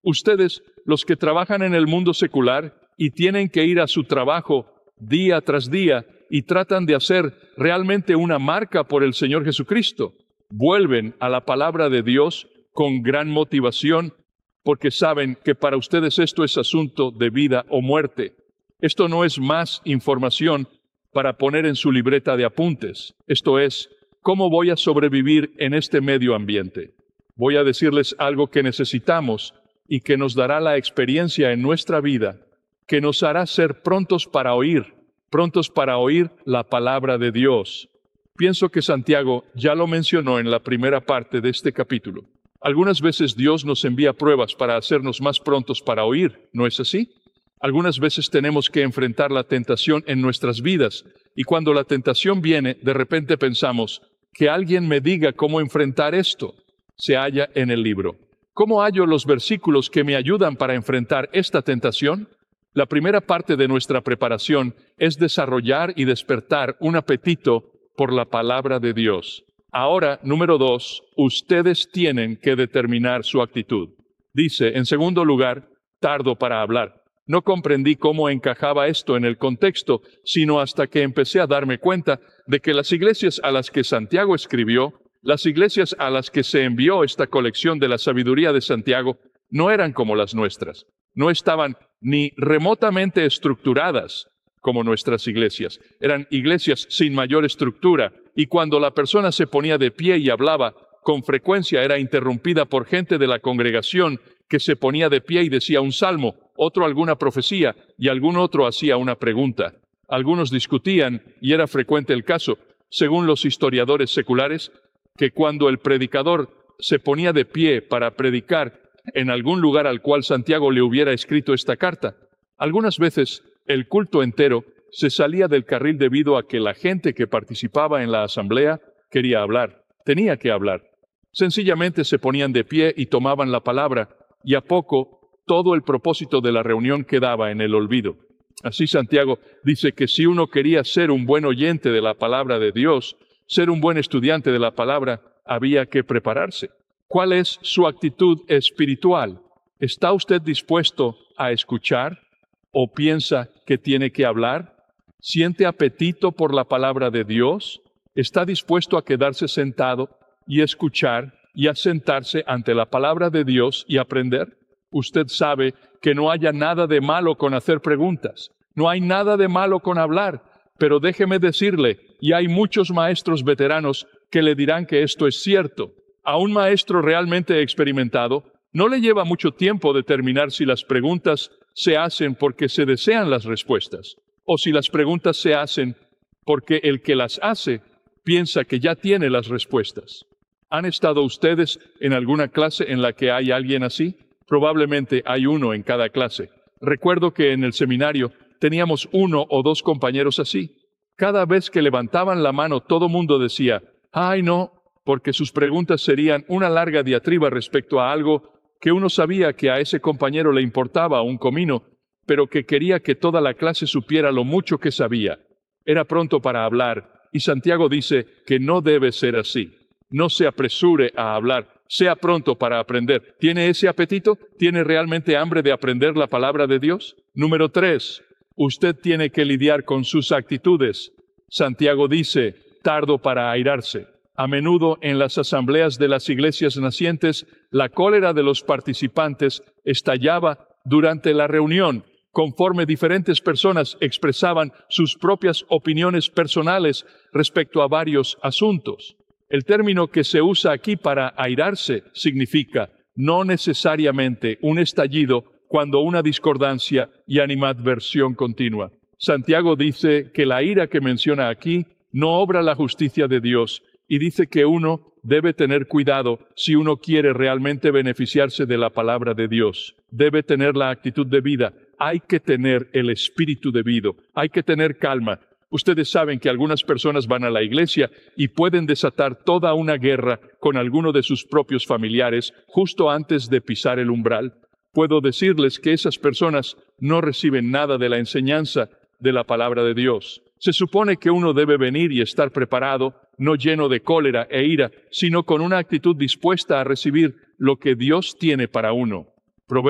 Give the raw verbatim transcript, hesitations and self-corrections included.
Ustedes, los que trabajan en el mundo secular y tienen que ir a su trabajo día tras día y tratan de hacer realmente una marca por el Señor Jesucristo, vuelven a la palabra de Dios con gran motivación porque saben que para ustedes esto es asunto de vida o muerte. Esto no es más información para poner en su libreta de apuntes. Esto es, ¿cómo voy a sobrevivir en este medio ambiente? Voy a decirles algo que necesitamos y que nos dará la experiencia en nuestra vida, que nos hará ser prontos para oír, prontos para oír la palabra de Dios. Pienso que Santiago ya lo mencionó en la primera parte de este capítulo. Algunas veces Dios nos envía pruebas para hacernos más prontos para oír, ¿no es así? Algunas veces tenemos que enfrentar la tentación en nuestras vidas, y cuando la tentación viene, de repente pensamos, que alguien me diga cómo enfrentar esto. Se halla en el libro. ¿Cómo hallo los versículos que me ayudan para enfrentar esta tentación? La primera parte de nuestra preparación es desarrollar y despertar un apetito por la palabra de Dios. Ahora, número dos, ustedes tienen que determinar su actitud. Dice, en segundo lugar, tardo para hablar. No comprendí cómo encajaba esto en el contexto, sino hasta que empecé a darme cuenta de que las iglesias a las que Santiago escribió, las iglesias a las que se envió esta colección de la sabiduría de Santiago, no eran como las nuestras. No estaban ni remotamente estructuradas como nuestras iglesias. Eran iglesias sin mayor estructura, y cuando la persona se ponía de pie y hablaba, con frecuencia era interrumpida por gente de la congregación que se ponía de pie y decía un salmo, otro alguna profecía, y algún otro hacía una pregunta. Algunos discutían, y era frecuente el caso, según los historiadores seculares, que cuando el predicador se ponía de pie para predicar en algún lugar al cual Santiago le hubiera escrito esta carta, algunas veces el culto entero se salía del carril debido a que la gente que participaba en la asamblea quería hablar, tenía que hablar. Sencillamente se ponían de pie y tomaban la palabra, y a poco todo el propósito de la reunión quedaba en el olvido. Así Santiago dice que si uno quería ser un buen oyente de la palabra de Dios, ser un buen estudiante de la palabra, había que prepararse. ¿Cuál es su actitud espiritual? ¿Está usted dispuesto a escuchar o piensa que tiene que hablar? ¿Siente apetito por la palabra de Dios? ¿Está dispuesto a quedarse sentado y escuchar y a sentarse ante la palabra de Dios y aprender? Usted sabe que no haya nada de malo con hacer preguntas, no hay nada de malo con hablar, pero déjeme decirle, y hay muchos maestros veteranos que le dirán que esto es cierto. A un maestro realmente experimentado no le lleva mucho tiempo determinar si las preguntas se hacen porque se desean las respuestas, o si las preguntas se hacen porque el que las hace piensa que ya tiene las respuestas. ¿Han estado ustedes en alguna clase en la que hay alguien así? Probablemente hay uno en cada clase. Recuerdo que en el seminario teníamos uno o dos compañeros así. Cada vez que levantaban la mano, todo mundo decía, ¡ay no!, porque sus preguntas serían una larga diatriba respecto a algo que uno sabía que a ese compañero le importaba un comino, pero que quería que toda la clase supiera lo mucho que sabía. Era pronto para hablar, y Santiago dice que no debe ser así. No se apresure a hablar, sea pronto para aprender. ¿Tiene ese apetito? ¿Tiene realmente hambre de aprender la palabra de Dios? Número tres, usted tiene que lidiar con sus actitudes. Santiago dice, tardo para airarse. A menudo en las asambleas de las iglesias nacientes, la cólera de los participantes estallaba durante la reunión, conforme diferentes personas expresaban sus propias opiniones personales respecto a varios asuntos. El término que se usa aquí para airarse significa no necesariamente un estallido cuando una discordancia y animadversión continua. Santiago dice que la ira que menciona aquí no obra la justicia de Dios, y dice que uno debe tener cuidado si uno quiere realmente beneficiarse de la palabra de Dios. Debe tener la actitud debida. Hay que tener el espíritu debido. Hay que tener calma. Ustedes saben que algunas personas van a la iglesia y pueden desatar toda una guerra con alguno de sus propios familiares justo antes de pisar el umbral. Puedo decirles que esas personas no reciben nada de la enseñanza de la palabra de Dios. Se supone que uno debe venir y estar preparado, no lleno de cólera e ira, sino con una actitud dispuesta a recibir lo que Dios tiene para uno.